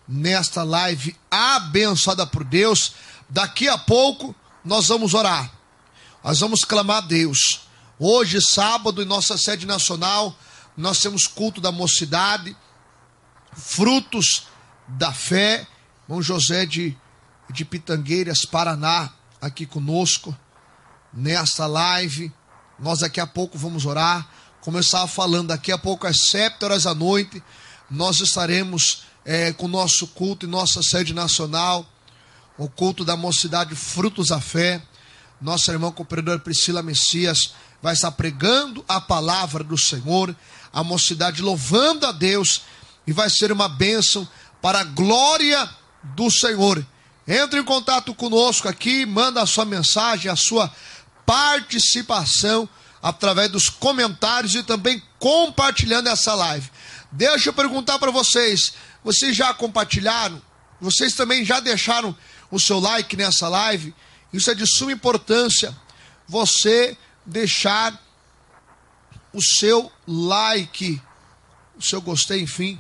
nesta live abençoada por Deus. Daqui a pouco nós vamos orar, nós vamos clamar a Deus. Hoje, sábado, em nossa sede nacional, nós temos culto da mocidade, frutos da fé. Irmão José de Pitangueiras, Paraná, aqui conosco, nesta live. Nós daqui a pouco vamos orar. Como eu estava falando, daqui a pouco às 7 da noite, nós estaremos com o nosso culto em nossa sede nacional, o culto da mocidade Frutos da Fé. Nossa irmã cooperadora Priscila Messias vai estar pregando a palavra do Senhor, a mocidade louvando a Deus, e vai ser uma bênção para a glória do Senhor. Entre em contato conosco aqui, manda a sua mensagem, a sua participação através dos comentários e também compartilhando essa live. Deixa eu perguntar para vocês, vocês já compartilharam? Vocês também já deixaram o seu like nessa live? Isso é de suma importância, você deixar o seu like, o seu gostei, enfim,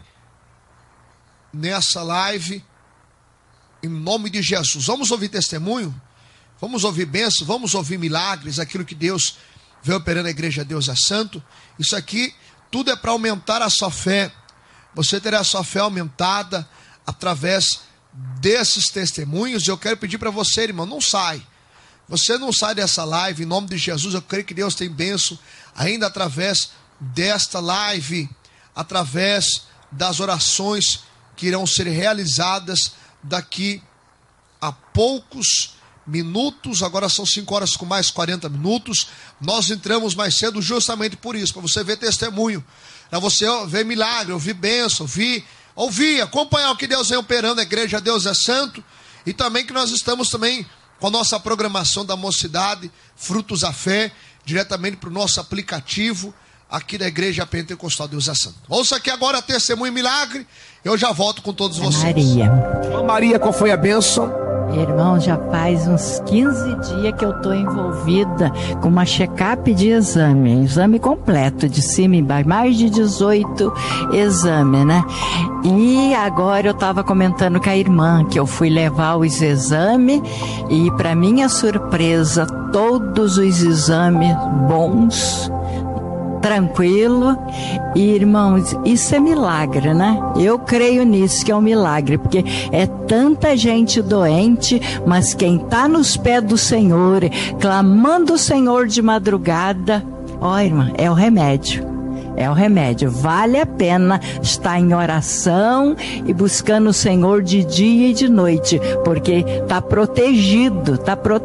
nessa live, em nome de Jesus. Vamos ouvir testemunho, vamos ouvir bênçãos, vamos ouvir milagres, aquilo que Deus veio operando na igreja Deus é Santo. Isso aqui tudo é para aumentar a sua fé. Você terá a sua fé aumentada através desses testemunhos. Eu quero pedir para você, irmão, não sai. Você não sai dessa live, em nome de Jesus. Eu creio que Deus tem bênção ainda através desta live, através das orações que irão ser realizadas daqui a poucos minutos. Agora são 5 horas com mais 40 minutos. Nós entramos mais cedo justamente por isso, para você ver testemunho, para você ver milagre, ouvir bênção, ouvir, acompanhar o que Deus vem operando na igreja Deus é Santo. E também que nós estamos também com a nossa programação da mocidade Frutos da Fé, diretamente para o nosso aplicativo aqui da igreja Pentecostal Deus é Santo. Ouça aqui agora testemunho e milagre. Eu já volto com todos vocês. Maria, qual foi a bênção? Irmão, já faz uns 15 dias que eu estou envolvida com uma check-up de exame completo, de cima e embaixo, mais de 18 exames, né? E agora eu estava comentando com a irmã que eu fui levar os exames e, para minha surpresa, todos os exames bons, tranquilo. E, irmãos, isso é milagre, né? Eu creio nisso, que é um milagre, porque é tanta gente doente, mas quem está nos pés do Senhor, clamando o Senhor de madrugada, ó, irmã, é o remédio. É o remédio. Vale a pena estar em oração e buscando o Senhor de dia e de noite, porque está protegido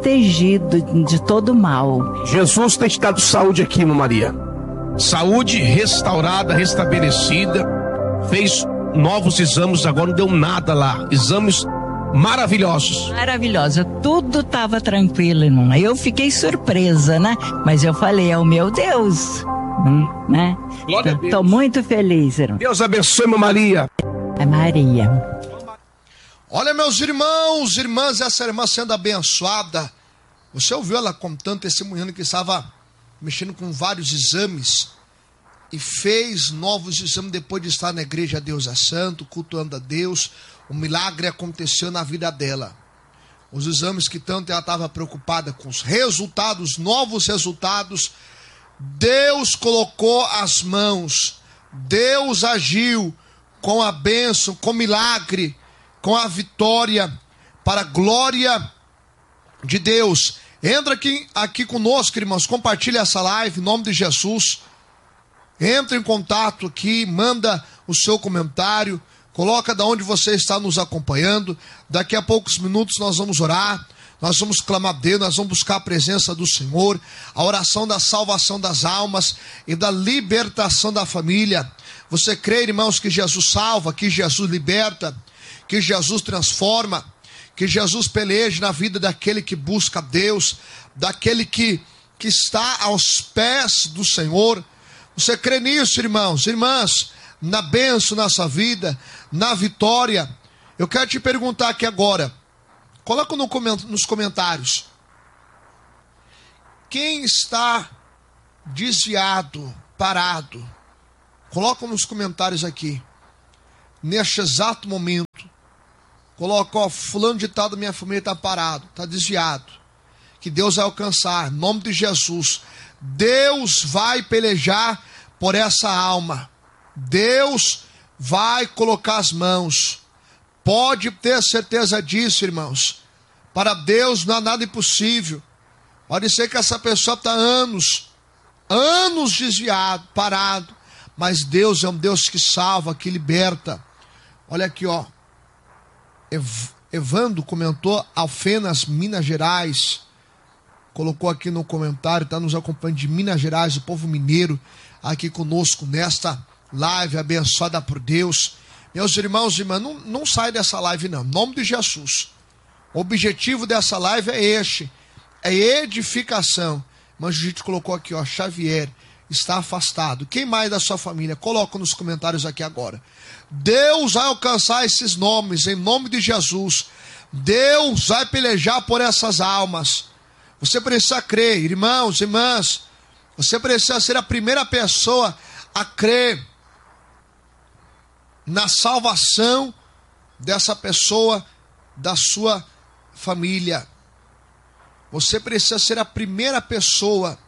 de todo mal. Jesus tem te dado saúde aqui, irmã Maria. Saúde restaurada, restabelecida. Fez novos exames, agora não deu nada lá. Exames maravilhosos. Maravilhosa, tudo estava tranquilo, irmão. Eu fiquei surpresa, né? Mas eu falei, é o meu Deus, né? Glória a Deus. Estou muito feliz, irmão. Deus abençoe, irmã Maria. É Maria. Olha, meus irmãos, irmãs, essa irmã sendo abençoada. Você ouviu ela contando, testemunhando que estava mexendo com vários exames e fez novos exames depois de estar na igreja Deus é Santo, cultuando a Deus. O milagre aconteceu na vida dela. Os exames que tanto ela estava preocupada com os resultados, novos resultados, Deus colocou as mãos, Deus agiu com a bênção, com o milagre, com a vitória, para a glória de Deus. Entra aqui conosco, irmãos, compartilha essa live em nome de Jesus. Entra em contato aqui, manda o seu comentário, coloca de onde você está nos acompanhando. Daqui a poucos minutos nós vamos orar, nós vamos clamar a Deus, nós vamos buscar a presença do Senhor, a oração da salvação das almas e da libertação da família. Você crê, irmãos, que Jesus salva, que Jesus liberta, que Jesus transforma, que Jesus peleje na vida daquele que busca Deus, daquele que está aos pés do Senhor? Você crê nisso, irmãos, irmãs, na bênção na sua vida, na vitória? Eu quero te perguntar aqui agora, coloca nos comentários, quem está desviado, parado? Coloca nos comentários aqui, neste exato momento, Coloca, ó, fulano de tal da minha família está parado, está desviado. Que Deus vai alcançar, em nome de Jesus. Deus vai pelejar por essa alma. Deus vai colocar as mãos. Pode ter certeza disso, irmãos. Para Deus não há nada impossível. Pode ser que essa pessoa está anos desviado, parado. Mas Deus é um Deus que salva, que liberta. Olha aqui, ó. Evandro comentou Alfenas, Minas Gerais. Colocou aqui no comentário, está nos acompanhando de Minas Gerais, o povo mineiro, aqui conosco nesta live abençoada por Deus. Meus irmãos e irmãs, não sai dessa live não, em nome de Jesus. O objetivo dessa live é este, é edificação. Mas a gente colocou aqui, ó, Xavier está afastado. Quem mais da sua família? Coloca nos comentários aqui agora. Deus vai alcançar esses nomes, em nome de Jesus. Deus vai pelejar por essas almas. Você precisa crer, irmãos, irmãs. Você precisa ser a primeira pessoa a crer na salvação dessa pessoa, da sua família. Você precisa ser a primeira pessoa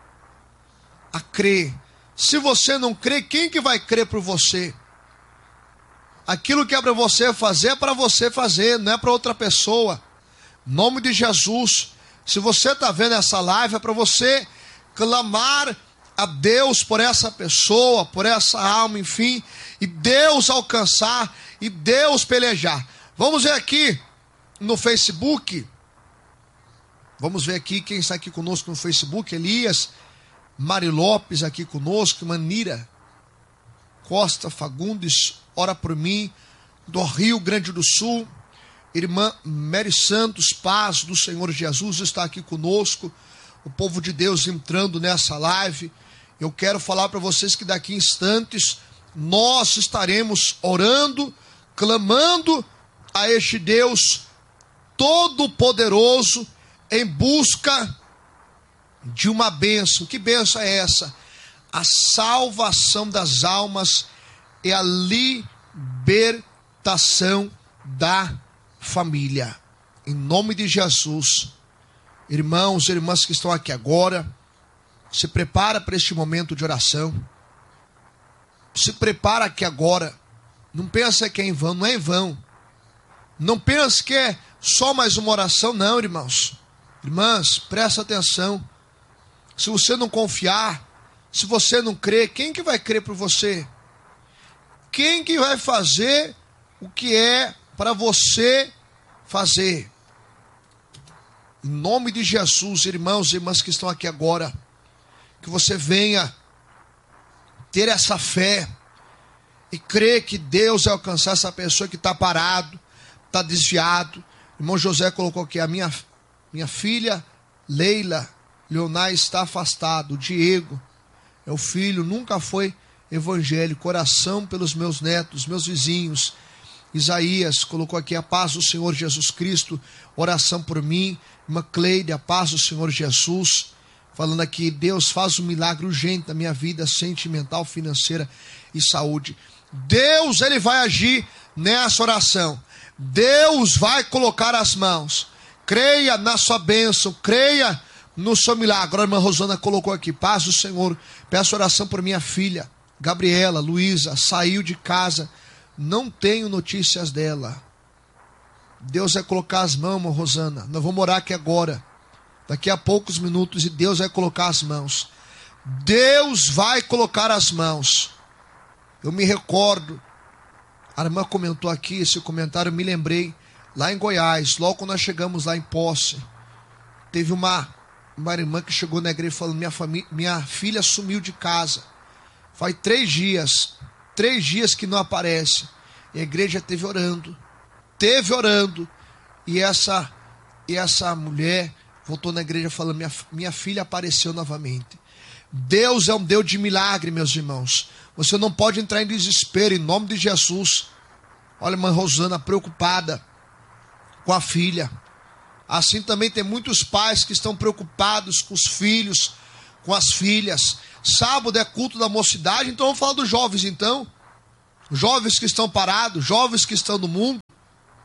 a crer. Se você não crê, quem que vai crer por você? Aquilo que é para você fazer, é para você fazer, não é para outra pessoa. Em nome de Jesus. Se você está vendo essa live, é para você clamar a Deus por essa pessoa, por essa alma, enfim, e Deus alcançar, e Deus pelejar. Vamos ver aqui no Facebook. Vamos ver aqui quem está aqui conosco no Facebook. Elias, Mari Lopes aqui conosco, Manira Costa Fagundes, ora por mim, do Rio Grande do Sul. Irmã Mary Santos, paz do Senhor Jesus está aqui conosco. O povo de Deus entrando nessa live. Eu quero falar para vocês que daqui a instantes nós estaremos orando, clamando a este Deus Todo-Poderoso em busca de uma bênção. Que bênção é essa? A salvação das almas e a libertação da família. Em nome de Jesus. Irmãos e irmãs que estão aqui agora, se prepara para este momento de oração. Se prepara aqui agora. Não pensa que é em vão, não é em vão. Não pensa que é só mais uma oração, não, irmãos. Irmãs, presta atenção. Se você não confiar, se você não crer, quem que vai crer por você? Quem que vai fazer o que é para você fazer? Em nome de Jesus, irmãos e irmãs que estão aqui agora, que você venha ter essa fé e crer que Deus vai alcançar essa pessoa que está parado, está desviado. Irmão José colocou aqui, a minha filha Leila Leonai está afastado. O Diego é o filho, nunca foi evangélico. Oração pelos meus netos, meus vizinhos. Isaías colocou aqui, a paz do Senhor Jesus Cristo, oração por mim. Irmã Cleide, a paz do Senhor Jesus. Falando aqui, Deus faz um milagre urgente na minha vida sentimental, financeira e saúde. Deus, Ele vai agir nessa oração. Deus vai colocar as mãos. Creia na sua bênção, creia no seu milagre. Agora a irmã Rosana colocou aqui, paz do Senhor, peço oração por minha filha, Gabriela, Luísa, saiu de casa, não tenho notícias dela. Deus vai colocar as mãos, irmã Rosana, nós vamos orar aqui agora, daqui a poucos minutos, e Deus vai colocar as mãos. Deus vai colocar as mãos. Eu me recordo, a irmã comentou aqui, esse comentário, eu me lembrei, lá em Goiás, logo quando nós chegamos lá em Posse, teve uma irmã que chegou na igreja falando, minha filha sumiu de casa, faz 3 dias que não aparece, e a igreja teve orando, e essa mulher voltou na igreja falando, minha filha apareceu novamente. Deus é um Deus de milagre, meus irmãos. Você não pode entrar em desespero, em nome de Jesus. Olha a irmã Rosana preocupada com a filha. Assim também tem muitos pais que estão preocupados com os filhos, com as filhas. Sábado é culto da mocidade, então vamos falar dos jovens então. Jovens que estão parados, jovens que estão no mundo.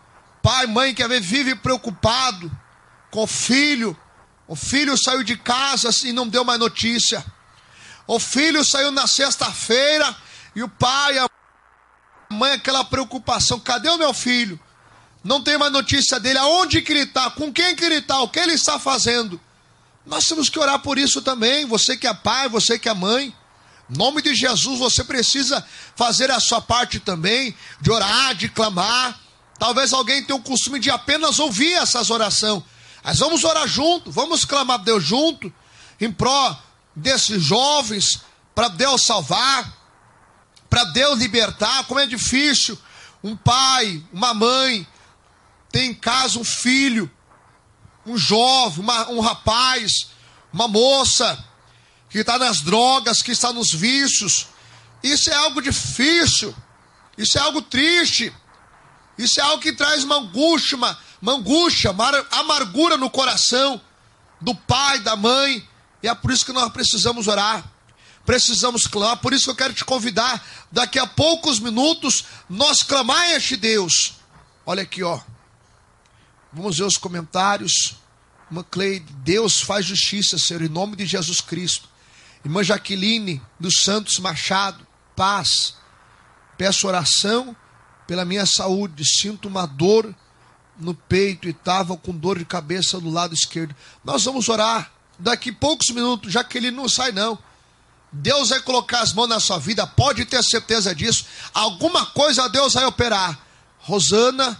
pai, mãe que vive preocupado com o filho saiu de casa e não deu mais notícia. O filho saiu na sexta-feira e o pai, a mãe, aquela preocupação, cadê o meu filho? Não tem mais notícia dele, aonde que ele está, com quem que ele está, o que ele está fazendo. Nós temos que orar por isso também, você que é pai, você que é mãe. Em nome de Jesus, você precisa fazer a sua parte também, de orar, de clamar. Talvez alguém tenha o costume de apenas ouvir essas orações. Mas vamos orar junto, vamos clamar a Deus junto, em pró desses jovens, para Deus salvar, para Deus libertar. Como é difícil um pai, uma mãe, ter em casa um filho, um jovem, um rapaz, uma moça, que está nas drogas, que está nos vícios. Isso é algo difícil, isso é algo triste, isso é algo que traz uma angústia, uma amargura no coração do pai, da mãe. E é por isso que nós precisamos orar, precisamos clamar. Por isso que eu quero te convidar, daqui a poucos minutos, nós clamar a este Deus. Olha aqui, ó. Vamos ver os comentários. Irmã Cleide, Deus faz justiça, Senhor, em nome de Jesus Cristo. Irmã Jaqueline dos Santos Machado, paz. Peço oração pela minha saúde. Sinto uma dor no peito e estava com dor de cabeça do lado esquerdo. Nós vamos orar daqui a poucos minutos. Jaqueline, não sai não. Deus vai colocar as mãos na sua vida, pode ter certeza disso. Alguma coisa Deus vai operar. Rosana,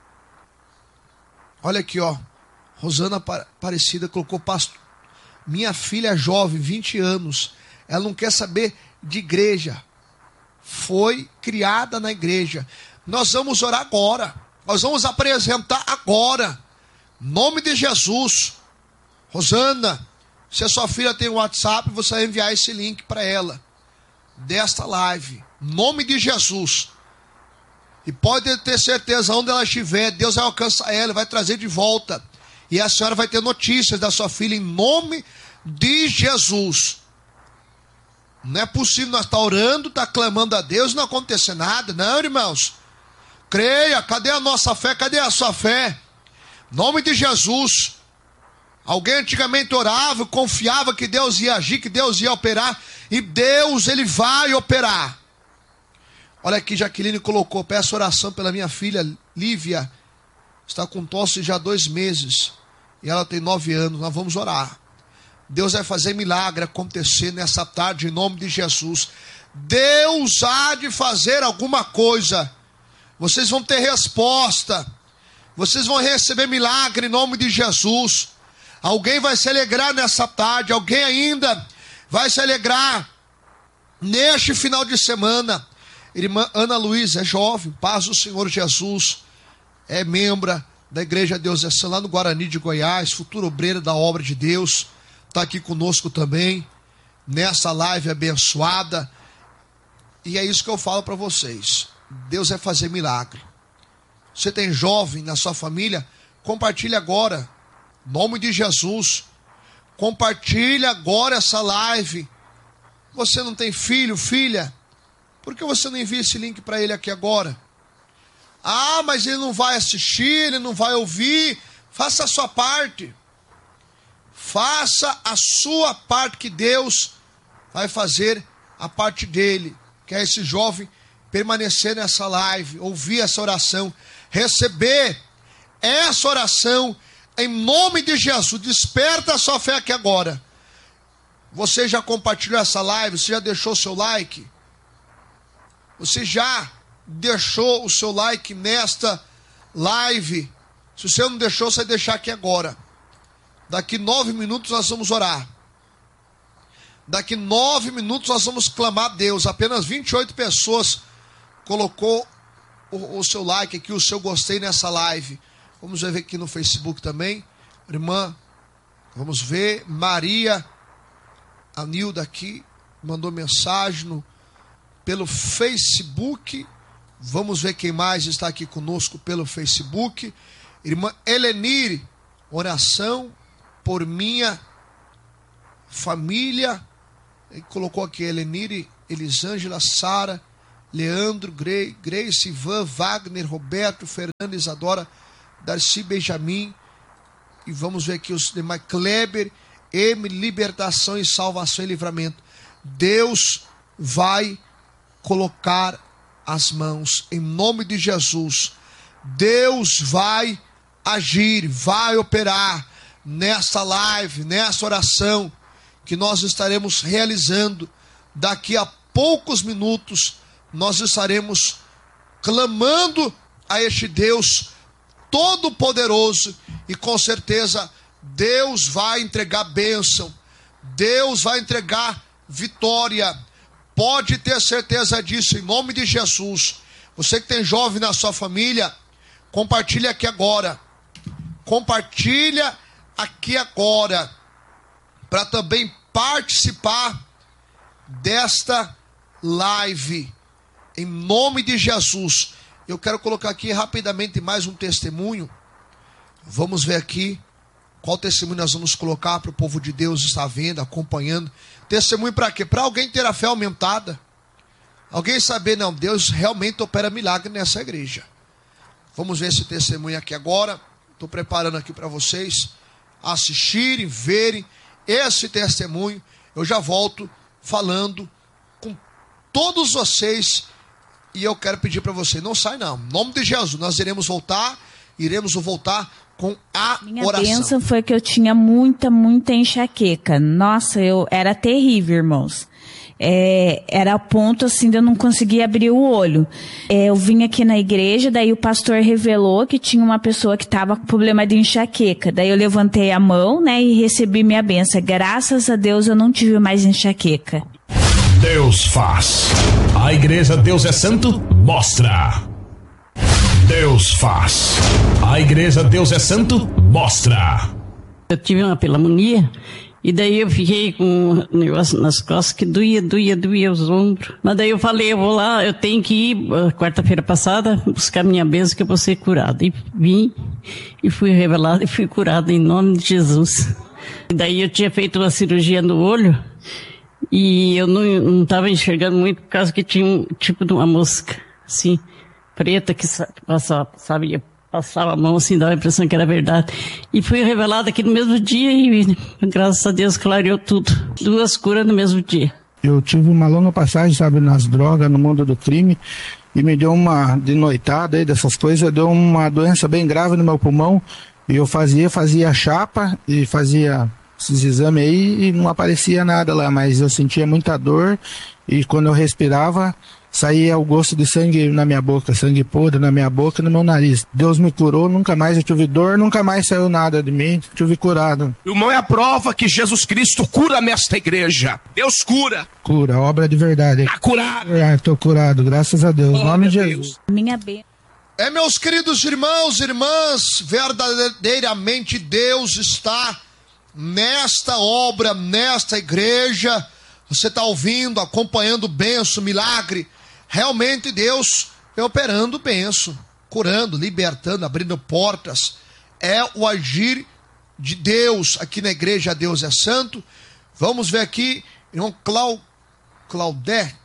olha aqui, ó. Rosana Aparecida colocou: pastor, minha filha é jovem, 20 anos, ela não quer saber de igreja, foi criada na igreja. Nós vamos orar agora, nós vamos apresentar agora, em nome de Jesus. Rosana, se a sua filha tem um WhatsApp, você vai enviar esse link para ela, desta live, em nome de Jesus. E pode ter certeza, onde ela estiver, Deus vai alcançar ela, vai trazer de volta. E a senhora vai ter notícias da sua filha em nome de Jesus. Não é possível nós estar orando, estar clamando a Deus e não acontecer nada. Não, irmãos. Creia, cadê a nossa fé? Cadê a sua fé? Em nome de Jesus. Alguém antigamente orava, confiava que Deus ia agir, que Deus ia operar. E Deus, Ele vai operar. Olha aqui, Jaqueline colocou: peço oração pela minha filha Lívia. Está com tosse já há 2 meses. E ela tem 9 anos. Nós vamos orar. Deus vai fazer milagre acontecer nessa tarde, em nome de Jesus. Deus há de fazer alguma coisa. Vocês vão ter resposta. Vocês vão receber milagre em nome de Jesus. Alguém vai se alegrar nessa tarde. Alguém ainda vai se alegrar neste final de semana. Irmã Ana Luísa é jovem, paz do Senhor Jesus. É membro da Igreja Deus é Santo, lá no Guarani de Goiás, futura obreira da obra de Deus, está aqui conosco também, nessa live abençoada. E é isso que eu falo para vocês, Deus vai fazer milagre. Você tem jovem na sua família, compartilhe agora, em nome de Jesus, compartilhe agora essa live. Você não tem filho, filha, por que você não envia esse link para ele aqui agora? Ah, mas ele não vai assistir, ele não vai ouvir. Faça a sua parte. Faça a sua parte, que Deus vai fazer a parte dele. Que é esse jovem permanecer nessa live, ouvir essa oração, receber essa oração em nome de Jesus. Desperta a sua fé aqui agora. Você já compartilhou essa live? Você já deixou seu like? Você já deixou o seu like nesta live? Se você não deixou, você vai deixar aqui agora. Daqui 9 minutos nós vamos orar. Daqui 9 minutos nós vamos clamar a Deus. Apenas 28 pessoas colocou o seu like aqui, o seu gostei nessa live. Vamos ver aqui no Facebook também. Irmã, vamos ver. Maria Anilda aqui mandou mensagem pelo Facebook. Vamos ver quem mais está aqui conosco pelo Facebook. Irmã Helenire, oração por minha família. Ele colocou aqui Helenire, Elisângela, Sara, Leandro, Grace, Ivan, Wagner, Roberto, Fernando, Isadora, Darcy Benjamin, e vamos ver aqui os demais, Kleber, M, libertação e salvação e livramento. Deus vai colocar as mãos em nome de Jesus. Deus vai agir, vai operar nessa live, nessa oração que nós estaremos realizando. Daqui a poucos minutos nós estaremos clamando a este Deus Todo-Poderoso, e com certeza Deus vai entregar bênção, Deus vai entregar vitória. Pode ter certeza disso, em nome de Jesus. Você que tem jovem na sua família, compartilha aqui agora. Compartilha aqui agora, para também participar desta live, em nome de Jesus. Eu quero colocar aqui rapidamente mais um testemunho. Vamos ver aqui qual testemunho nós vamos colocar para o povo de Deus estar vendo, acompanhando. Testemunho para quê? Para alguém ter a fé aumentada. Alguém saber, não, Deus realmente opera milagre nessa igreja. Vamos ver esse testemunho aqui agora. Estou preparando aqui para vocês assistirem, verem esse testemunho. Eu já volto falando com todos vocês. E eu quero pedir para você, não sai não. Em nome de Jesus, nós iremos voltar com a Minha oração. Minha bênção foi que eu tinha muita enxaqueca. Nossa, era terrível, irmãos. Era a ponto assim de eu não conseguir abrir o olho. Eu vim aqui na igreja, daí o pastor revelou que tinha uma pessoa que estava com problema de enxaqueca. Daí eu levantei a mão, né, e recebi minha bênção. Graças a Deus eu não tive mais enxaqueca. Deus faz. A igreja Deus é Santo mostra. Deus faz. A igreja Deus é Santo mostra. Eu tive uma pneumonia e daí eu fiquei com um negócio nas costas que doía os ombros. Mas daí eu falei, eu vou lá, eu tenho que ir quarta-feira passada buscar minha bênção que eu vou ser curada. E vim e fui revelada e fui curada em nome de Jesus. E daí eu tinha feito uma cirurgia no olho e eu não estava enxergando muito por causa que tinha um tipo de uma mosca, assim, preta que passava a mão assim, dava a impressão que era verdade. E fui revelada aqui no mesmo dia e graças a Deus clareou tudo. 2 curas no mesmo dia. Eu tive uma longa passagem, sabe, nas drogas, no mundo do crime, e me deu uma de noitada aí dessas coisas, deu uma doença bem grave no meu pulmão, e eu fazia chapa e fazia esses exames aí e não aparecia nada lá, mas eu sentia muita dor e quando eu respirava saía o gosto de sangue na minha boca, sangue podre na minha boca e no meu nariz. Deus me curou, nunca mais eu tive dor, nunca mais saiu nada de mim, tive curado. Irmão, é a prova que Jesus Cristo cura nesta igreja. Deus cura. Cura, obra de verdade. Tá curado. Estou curado, graças a Deus. Em nome de Jesus. Minha bênção. Meus queridos irmãos e irmãs, verdadeiramente Deus está nesta obra, nesta igreja. Você está ouvindo, acompanhando bênção, milagre. Realmente Deus é operando bênção, curando, libertando, abrindo portas. É o agir de Deus aqui na igreja. Deus é Santo. Vamos ver aqui, irmão Claudete,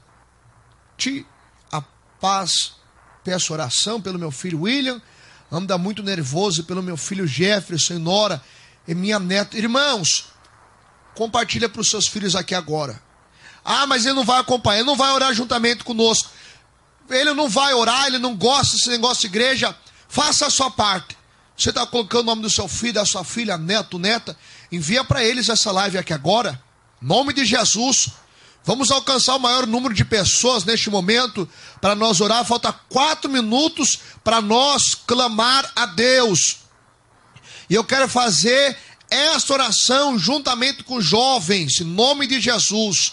a paz, peço oração pelo meu filho William, anda muito nervoso, pelo meu filho Jefferson e Nora e minha neta. Irmãos, compartilha para os seus filhos aqui agora. Ah, mas ele não vai acompanhar, ele não vai orar juntamente conosco. Ele não vai orar, ele não gosta desse negócio de igreja. Faça a sua parte. Você está colocando o nome do seu filho, da sua filha, neto, neta. Envia para eles essa live aqui agora. Em nome de Jesus. Vamos alcançar o maior número de pessoas neste momento para nós orar. Falta 4 minutos para nós clamar a Deus. E eu quero fazer esta oração juntamente com os jovens, em nome de Jesus.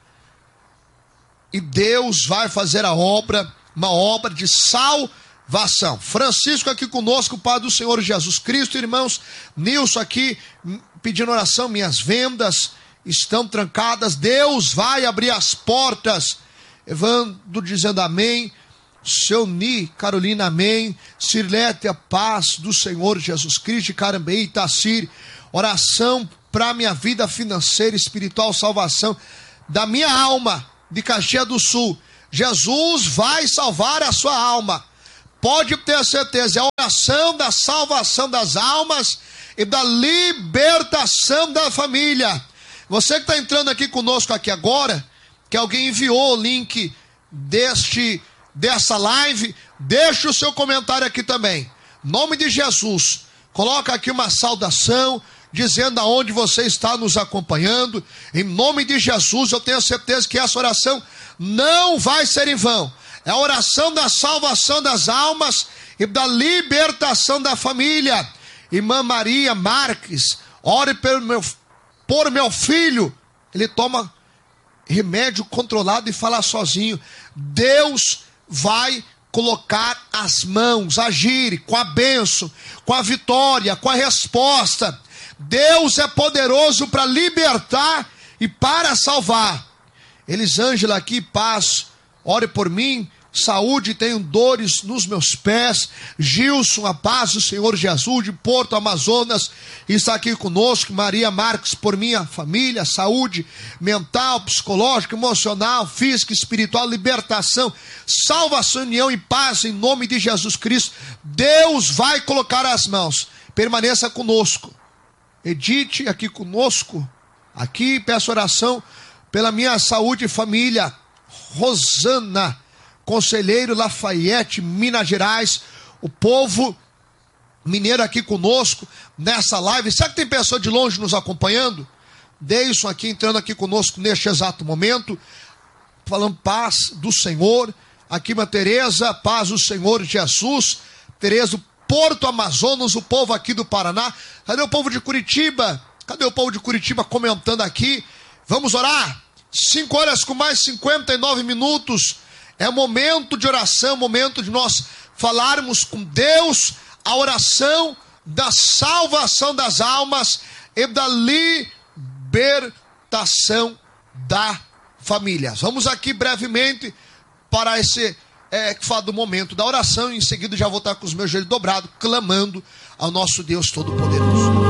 E Deus vai fazer a obra, uma obra de salvação. Francisco aqui conosco, Pai do Senhor Jesus Cristo, irmãos. Nilson aqui pedindo oração, minhas vendas estão trancadas. Deus vai abrir as portas. Evandro dizendo amém. Seu Ni, Carolina, amém. Cirlete, a paz do Senhor Jesus Cristo. Carambei, Tacir, oração para minha vida financeira, espiritual, salvação da minha alma. De Caxias do Sul, Jesus vai salvar a sua alma. pode ter certeza, é a oração da salvação das almas e da libertação da família. Você que está entrando aqui conosco aqui agora, que alguém enviou o link dessa live, deixa o seu comentário aqui também. Em nome de Jesus, coloca aqui uma saudação, dizendo aonde você está nos acompanhando. Em nome de Jesus, eu tenho certeza que essa oração não vai ser em vão. É a oração da salvação das almas e da libertação da família. Irmã Maria Marques, ore por meu filho. Ele toma remédio controlado e fala sozinho. Deus vai colocar as mãos, agir com a bênção, com a vitória, com a resposta. Deus é poderoso para libertar e para salvar. Elisângela aqui, paz, ore por mim. Saúde, tenho dores nos meus pés. Gilson, a paz do Senhor Jesus, de Porto Amazonas, está aqui conosco. Maria Marques, por minha família, saúde mental, psicológica, emocional, física, espiritual, libertação, salvação, união e paz em nome de Jesus Cristo. Deus vai colocar as mãos. Permaneça conosco. Edite aqui conosco. Aqui peço oração pela minha saúde e família. Rosana, Conselheiro Lafayette, Minas Gerais, o povo mineiro aqui conosco nessa live. Será que tem pessoa de longe nos acompanhando? Deilson aqui entrando aqui conosco neste exato momento, falando paz do Senhor. Aqui uma Tereza, paz do Senhor Jesus. Tereza, Porto Amazonas, o povo aqui do Paraná. Cadê o povo de Curitiba? Cadê o povo de Curitiba comentando aqui? Vamos orar. 5 horas com mais 59 minutos. É momento de oração, momento de nós falarmos com Deus, a oração da salvação das almas e da libertação da família. Vamos aqui brevemente para esse do momento da oração, e em seguida já vou estar com os meus joelhos dobrados, clamando ao nosso Deus Todo-Poderoso.